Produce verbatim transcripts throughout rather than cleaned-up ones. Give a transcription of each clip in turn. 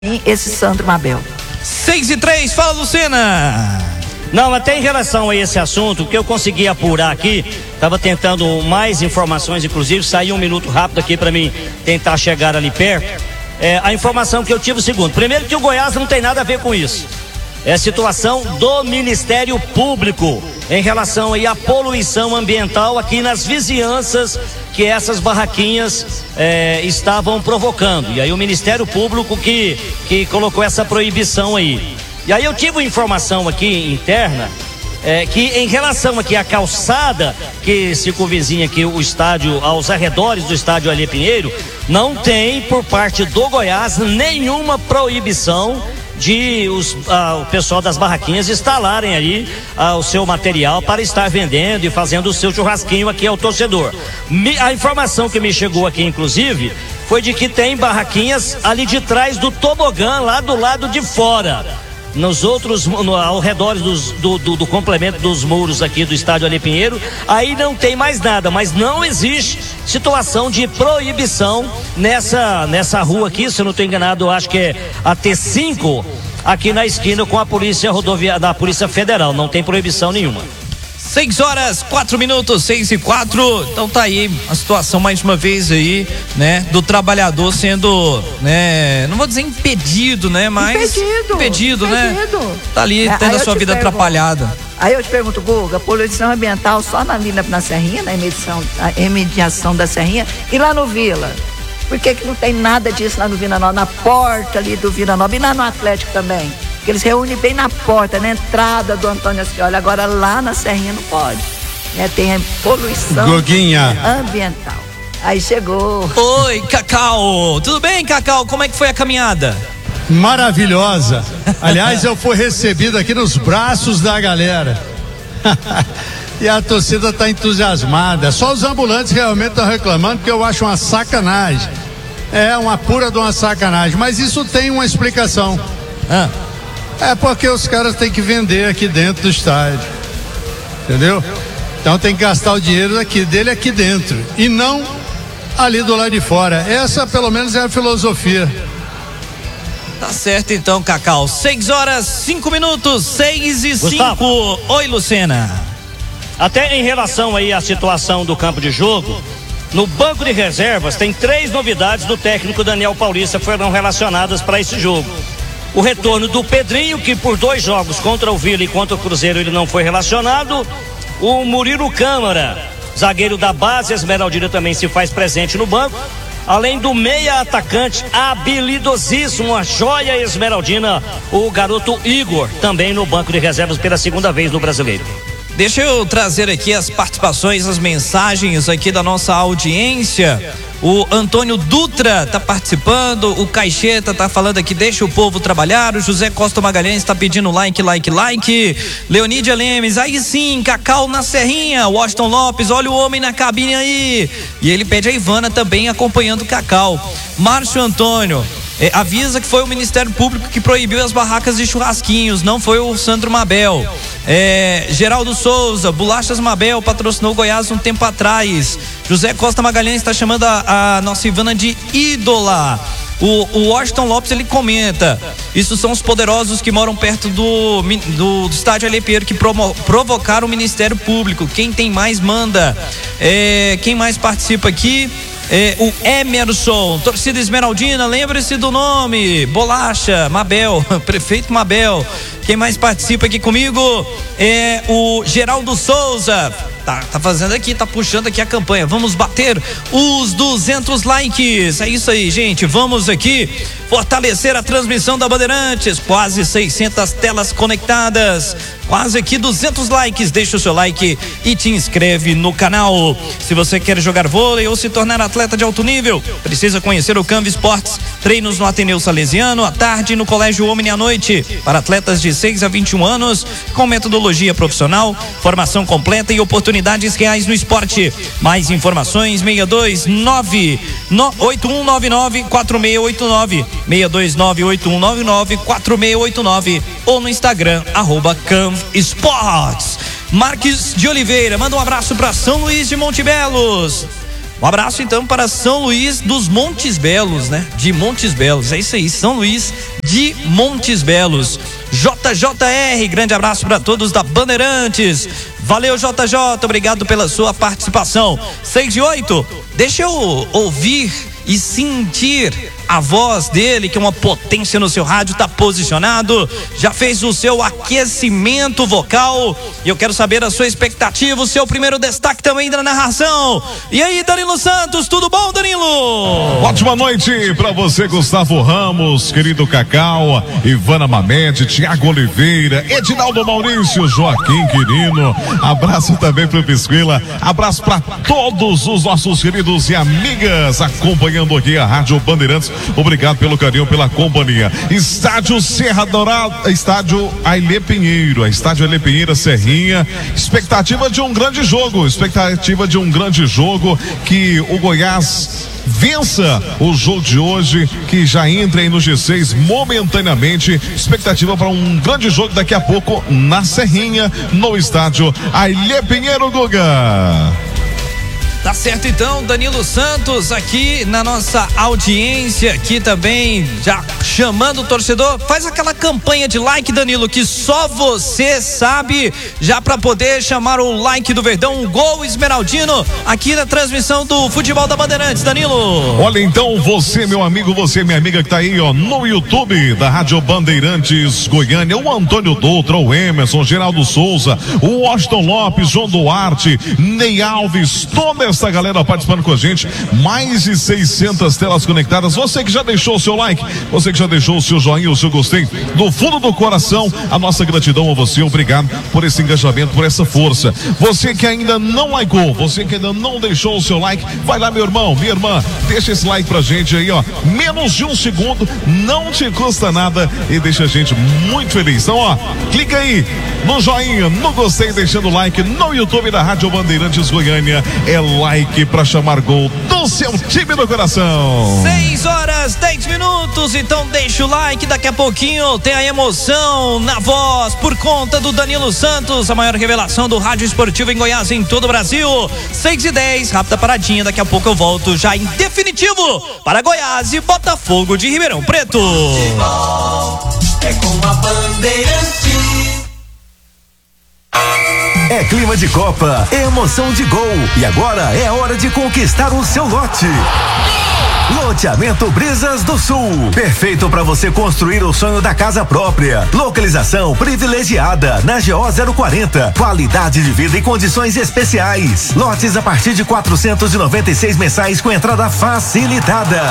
esse Sandro Mabel. seis e três, fala Lucena. Não, até em relação a esse assunto, o que eu consegui apurar aqui, estava tentando mais informações, inclusive saiu um minuto rápido aqui para mim tentar chegar ali perto. É, a informação que eu tive é o seguinte: primeiro, que o Goiás não tem nada a ver com isso. É a situação do Ministério Público em relação aí à poluição ambiental aqui nas vizinhanças que essas barraquinhas é, estavam provocando. E aí o Ministério Público que, que colocou essa proibição aí. E aí eu tive uma informação aqui interna, é, que em relação aqui à calçada que circunvizinha aqui o estádio, aos arredores do estádio Alê Pinheiro, não tem por parte do Goiás nenhuma proibição de os, ah, o pessoal das barraquinhas instalarem aí ah, o seu material para estar vendendo e fazendo o seu churrasquinho aqui ao torcedor. Me, a informação que me chegou aqui, inclusive, foi de que tem barraquinhas ali de trás do tobogã, lá do lado de fora. Nos outros, no, ao redor dos, do, do, do complemento dos muros aqui do estádio Alê Pinheiro, aí não tem mais nada, mas não existe situação de proibição nessa, nessa rua aqui, se eu não estou enganado, eu acho que é a T cinco, aqui na esquina com a polícia rodoviária, da Polícia Federal, não tem proibição nenhuma. seis horas, quatro minutos, seis e quatro. Então tá aí a situação mais uma vez aí, né? Do trabalhador sendo, né? Não vou dizer impedido, né? Mas. Impedido. Impedido, né? Impedido. Tá ali É, tendo aí a sua eu te vida pergunto. atrapalhada. Aí eu te pergunto, Guga, poluição ambiental só na, ali na, na Serrinha, na emedição, a remediação da Serrinha, e lá no Vila? Por que que não tem nada disso lá no Vila Nova, na porta ali do Vila Nova, e lá no Atlético também? Que eles reúnem bem na porta, na entrada do Antônio Ascioli. Agora lá na Serrinha não pode, né? Tem a poluição Guguinha. ambiental. Aí chegou. Oi, Cacau. Tudo bem, Cacau? Como é que foi a caminhada? Maravilhosa. Aliás, eu fui recebido aqui nos braços da galera. E a torcida está entusiasmada. Só os ambulantes realmente estão reclamando, porque eu acho uma sacanagem. É uma pura de uma sacanagem. Mas isso tem uma explicação. Ah. É porque os caras têm que vender aqui dentro do estádio. Entendeu? Então tem que gastar o dinheiro aqui, dele aqui dentro. E não ali do lado de fora. Essa pelo menos é a filosofia. Tá certo então, Cacau. seis horas, cinco minutos, seis e cinco. Oi, Lucena. Até em relação aí à situação do campo de jogo, no banco de reservas tem três novidades do técnico Daniel Paulista que foram relacionadas para esse jogo. O retorno do Pedrinho, que por dois jogos contra o Vila e contra o Cruzeiro ele não foi relacionado. O Murilo Câmara, zagueiro da base Esmeraldina, também se faz presente no banco. Além do meia atacante habilidosíssimo, a joia Esmeraldina, o garoto Igor, também no banco de reservas pela segunda vez no Brasileiro. Deixa eu trazer aqui as participações, as mensagens aqui da nossa audiência. O Antônio Dutra tá participando, o Caixeta tá falando aqui, deixa o povo trabalhar. O José Costa Magalhães tá pedindo like, like, like. Leonídia Lemes, aí sim, Cacau na Serrinha. Washington Lopes, olha o homem na cabine aí. E ele pede a Ivana também acompanhando o Cacau. Márcio Antônio, é, avisa que foi o Ministério Público que proibiu as barracas de churrasquinhos, não foi o Sandro Mabel. É, Geraldo Souza, Bolachas Mabel patrocinou o Goiás um tempo atrás. José Costa Magalhães está chamando a, a nossa Ivana de ídola. O, o Washington Lopes, ele comenta: isso são os poderosos que moram perto do, do, do estádio Alê Pinheiro que promo, provocaram o Ministério Público. Quem tem mais manda. É, quem mais participa aqui? É, o Emerson, torcida Esmeraldina, lembre-se do nome, Bolacha Mabel, prefeito Mabel. Quem mais participa aqui comigo é o Geraldo Souza. Tá, tá fazendo aqui, tá puxando aqui a campanha. Vamos bater os duzentos likes. É isso aí, gente. Vamos aqui fortalecer a transmissão da Bandeirantes. Quase seiscentas telas conectadas. Quase aqui duzentos likes. Deixa o seu like e te inscreve no canal. Se você quer jogar vôlei ou se tornar atleta de alto nível, precisa conhecer o Canva Esportes. Treinos no Ateneu Salesiano à tarde e no Colégio Omni à noite. Para atletas de seis a vinte e um anos, com metodologia profissional, formação completa e oportunidades reais no esporte. Mais informações: seis dois nove oito um nove nove quatro seis oito nove, seis dois nove oito um nove nove quatro seis oito nove, ou no Instagram, arroba Canv Esportes. Marques de Oliveira, manda um abraço para São Luís de Montebelos. Um abraço então para São Luís dos Montes Belos, né? De Montes Belos, é isso aí, São Luís de Montes Belos. J J R, grande abraço para todos da Bandeirantes. Valeu, J J, obrigado pela sua participação. seis e oito, deixa eu ouvir e sentir a voz dele, que é uma potência no seu rádio, tá posicionado, já fez o seu aquecimento vocal, e eu quero saber a sua expectativa, o seu primeiro destaque também da narração. E aí, Danilo Santos, tudo bom, Danilo? Ótima noite pra você, Gustavo Ramos, querido Cacau, Ivana Mamede, Tiago Oliveira, Edinaldo Maurício, Joaquim Quirino, abraço também pro Pisquila, abraço pra todos os nossos queridos e amigas acompanhando aqui a Rádio Bandeirantes. Obrigado pelo carinho, pela companhia. Estádio Serra Dourada, estádio Ailê Pinheiro, estádio Ailê Pinheiro, Serrinha. Expectativa de um grande jogo, expectativa de um grande jogo, que o Goiás vença o jogo de hoje, que já entra aí no G seis momentaneamente. Expectativa para um grande jogo daqui a pouco na Serrinha, no estádio Ailê Pinheiro, Guga. Tá certo então, Danilo Santos aqui na nossa audiência, aqui também já chamando o torcedor. Faz aquela campanha de like, Danilo, que só você sabe, já para poder chamar o like do Verdão, um gol esmeraldino aqui na transmissão do Futebol da Bandeirantes, Danilo. Olha então, você, meu amigo, você, minha amiga que tá aí, ó, no YouTube da Rádio Bandeirantes Goiânia, o Antônio Dutra, o Emerson, Geraldo Souza, o Washington Lopes, João Duarte, Ney Alves, toda essa galera participando com a gente, mais de seiscentas telas conectadas. Você que já deixou o seu like, você que já deixou o seu joinha, o seu gostei, do fundo do coração, a nossa gratidão a você, obrigado por esse engajamento, por essa força. Você que ainda não likeou, você que ainda não deixou o seu like, vai lá, meu irmão, minha irmã, deixa esse like pra gente aí, ó, menos de um segundo, não te custa nada e deixa a gente muito feliz. Então, ó, clica aí no joinha, no gostei, deixando o like no YouTube da Rádio Bandeirantes Goiânia. É like pra chamar gol do seu time do coração. seis horas, dez minutos, então deixa o like, daqui a pouquinho tem a emoção na voz por conta do Danilo Santos, a maior revelação do rádio esportivo em Goiás, em todo o Brasil. seis e dez, rápida paradinha, daqui a pouco eu volto já em definitivo para Goiás e Botafogo de Ribeirão Preto. Futebol é com a Bandeirantes. É clima de Copa, é emoção de gol. E agora é hora de conquistar o seu lote. Loteamento Brisas do Sul, perfeito para você construir o sonho da casa própria. Localização privilegiada na G O zero quarenta, qualidade de vida e condições especiais. Lotes a partir de quatrocentos e noventa e seis mensais com entrada facilitada.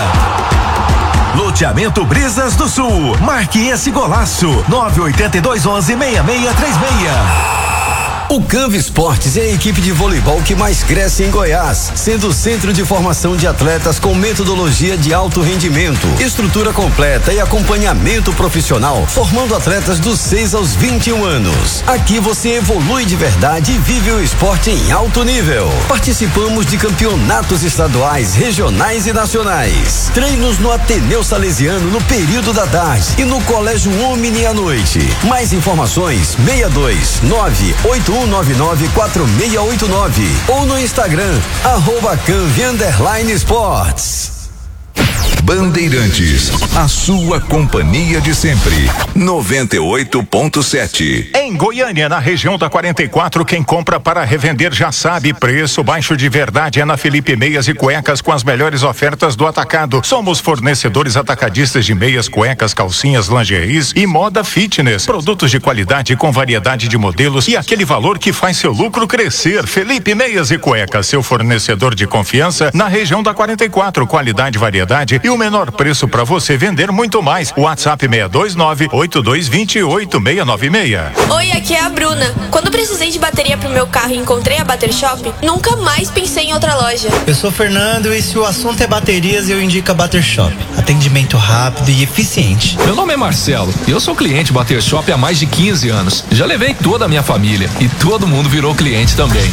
Loteamento Brisas do Sul, marque esse golaço. nove oito dois um um, seis seis três seis. O Canvi Esportes é a equipe de voleibol que mais cresce em Goiás, sendo o centro de formação de atletas com metodologia de alto rendimento, estrutura completa e acompanhamento profissional, formando atletas dos seis aos vinte e um anos. Aqui você evolui de verdade e vive o esporte em alto nível. Participamos de campeonatos estaduais, regionais e nacionais. Treinos no Ateneu Salesiano no período da tarde e no Colégio Omni à noite. Mais informações seis dois nove oito um nove nove quatro seis oito nove ou no Instagram arroba Canvi underline Esportes. Bandeirantes, a sua companhia de sempre. noventa e oito ponto sete. Em Goiânia, na região da quarenta e quatro, quem compra para revender já sabe, preço baixo de verdade é na Felipe Meias e Cuecas com as melhores ofertas do atacado. Somos fornecedores atacadistas de meias, cuecas, calcinhas, lingeries e moda fitness. Produtos de qualidade com variedade de modelos e aquele valor que faz seu lucro crescer. Felipe Meias e Cuecas, seu fornecedor de confiança na região da quarenta e quatro, qualidade, variedade e o menor preço para você vender muito mais. WhatsApp seis dois nove oito dois dois oito seis nove seis. Oi, aqui é a Bruna. Quando precisei de bateria pro meu carro e encontrei a Bater Shop, nunca mais pensei em outra loja. Eu sou o Fernando e se o assunto é baterias, eu indico a Bater Shop. Atendimento rápido e eficiente. Meu nome é Marcelo e eu sou cliente Bater Shop há mais de quinze anos. Já levei toda a minha família e todo mundo virou cliente também.